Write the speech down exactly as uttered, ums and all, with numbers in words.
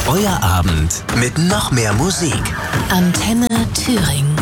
Euer Abend mit noch mehr Musik. Antenne Thüringen.